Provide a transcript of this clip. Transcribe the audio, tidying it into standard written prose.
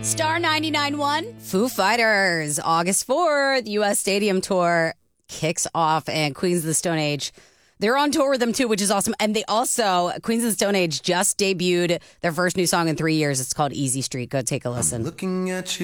Star 99.1, Foo Fighters, August 4th, U.S. Stadium Tour kicks off, and Queens of the Stone Age, they're on tour with them too, which is awesome. And they also, Queens of the Stone Age just debuted their first new song in 3 years. It's called Easy Street. Go take a listen. I'm looking at you.